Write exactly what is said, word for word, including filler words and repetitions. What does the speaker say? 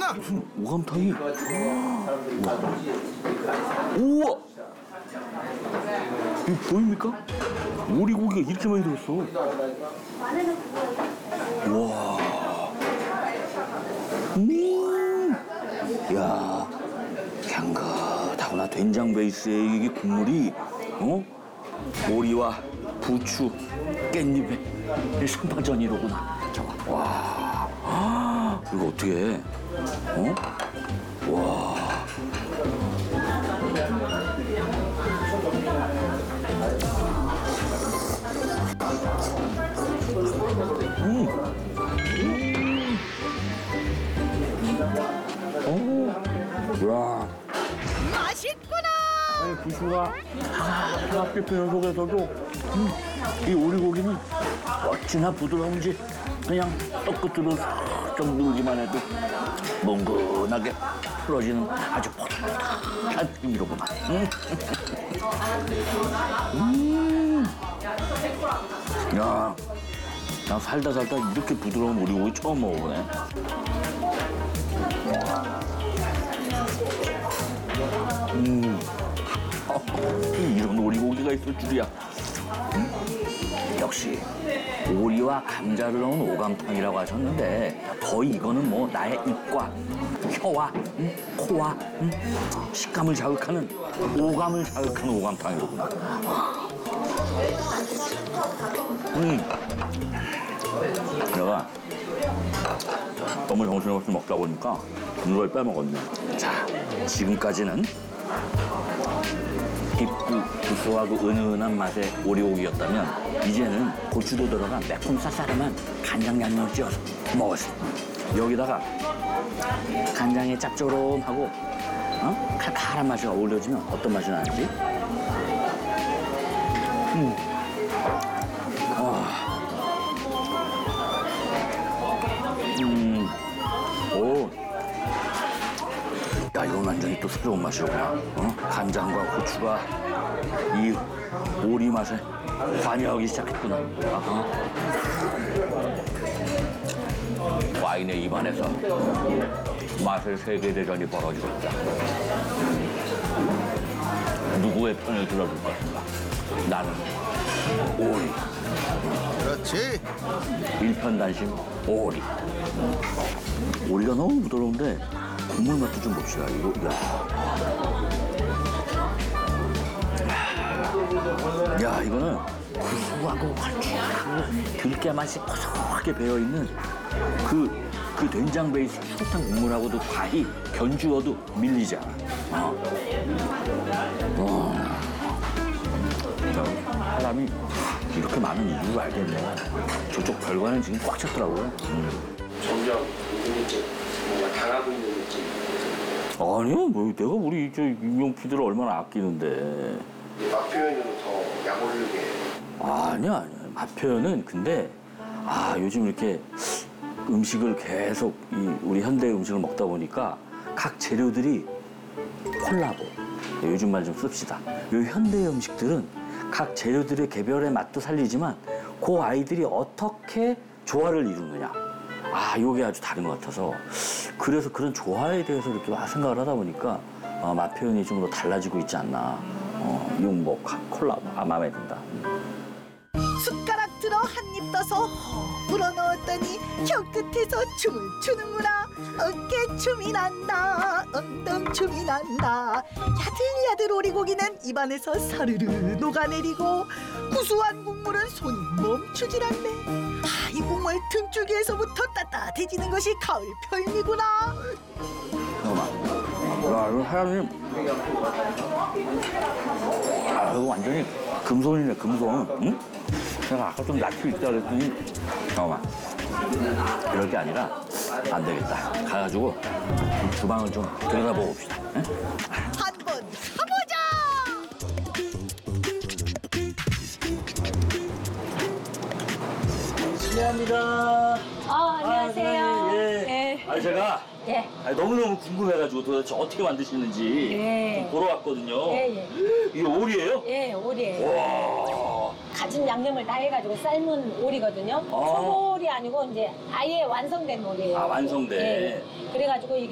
하나. 무슨 오감탕이. 우와. 이거 보입니까? 오리고기가 이렇게 많이 들었어. 와. 음. 야. 향긋하구나. 된장 베이스의 이게 국물이, 어? 오리와 부추, 깻잎에 삼파전이로구나. 저거. 와. 아, 이거 어떻게 해? 어? 와. 음. 음. 오. 와. 맛있구나. 아니, 부추가 차갑게 피는 속에서도 음, 이 오리고기는 어찌나 부드러운지 그냥 떡끝으로 살짝 누르기만 해도 뭉근하게 풀어지는 아주 포릇한 힘이로구만. 음. 음. 야, 나 살다 살다 이렇게 부드러운 오리고기 처음 먹어보네. 음. 이런 오리고기가 있을 줄이야. 음? 역시 오리와 감자를 넣은 오감탕이라고 하셨는데 거의 이거는 뭐 나의 입과 혀와 음? 코와 음? 식감을 자극하는 오감을 자극하는 오감탕이로구나. 음. 내가 너무 정신없이 먹다 보니까 이걸 빼먹었네. 자, 지금까지는 깊고 구수하고 은은한 맛의 오리고기였다면 이제는 고추도 들어간 매콤 쌉싸름한 간장 양념을 찍어서 먹었습니다. 여기다가 간장의 짭조름하고 어? 칼칼한 맛이 어우러지면 어떤 맛이 나는지. 음. 아. 음. 오. 야, 이건 완전히 또 새로운 맛이로구나. 어? 간장과 고추가 이 오리 맛에 관여하기 시작했구나. 아하. 와인의 입안에서 맛의 세계대전이 벌어지고 있다. 누구의 편을 들어줄 것인가? 나는 오리. 그렇지. 일편단심 오리. 오리가 너무 부드러운데 국물 맛도 좀 봅시다. 이거, 야. 야, 이거는 구수하고 걸쭉하고 들깨 맛이 고소하게 배어있는 그, 그 된장 베이스 추어탕 국물하고도 과히 견주어도 밀리지 않아. 어. 어. 사람이 이렇게 많은 이유를 알겠네. 저쪽 별관은 지금 꽉 찼더라고요. 음. 점점 뭔가 당하고 있는 느낌. 아니요, 뭐 내가 우리 저 유명 피디를 얼마나 아끼는데. 맛 표현으로 더 약올르게. 아니야, 아니야. 맛 표현은 근데 아 요즘 이렇게 음식을 계속 이 우리 현대 음식을 먹다 보니까 각 재료들이 콜라보. 요즘 말 좀 씁시다. 요 현대 음식들은 각 재료들의 개별의 맛도 살리지만 그 아이들이 어떻게 조화를 이루느냐. 아, 요게 아주 다른 것 같아서 그래서 그런 조화에 대해서 이렇게 막 생각을 하다 보니까 어, 맛 표현이 좀 더 달라지고 있지 않나. 어, 이건 뭐 콜라보. 아, 마음에 든다. 숟가락 들어 한 입 떠서 불어 넣었더니 혀 끝에서 춤을 추는구나. 어깨춤이 난다. 엉덩춤이 난다. 야들야들 오리고기는 입안에서 사르르 녹아내리고 구수한 국물은 손이 멈추질 않네. 아, 이 국물 등줄기에서부터 따뜻해지는 것이 가을 별미구나. 잠깐만. 야, 이거 사장님. 아, 이거 완전히 금손이네, 금손. 응? 내가 아까 좀 낯이 있다 그랬더니. 잠깐만. 이럴 게 아니라 안 되겠다. 가가지고 주방을 좀 들여다보고 봅시다. 응? 한번 가보자. 실례합니다. 아, 안녕하세요. 아, 예. 네. 아, 제가 예. 아니, 너무너무 궁금해가지고 도대체 어떻게 만드시는지 예. 좀 보러 왔거든요. 예, 예. 이게 오리예요? 예, 오리예요. 와. 가진 양념을 다 해가지고 삶은 오리거든요. 아. 초보리 아니고 이제 아예 완성된 오리예요. 아, 완성된. 예. 그래가지고 이게